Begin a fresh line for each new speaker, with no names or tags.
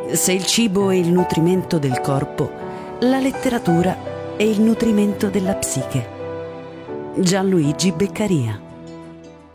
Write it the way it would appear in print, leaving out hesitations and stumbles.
Se il cibo è il nutrimento del corpo, la letteratura è il nutrimento della psiche. Gianluigi Beccaria.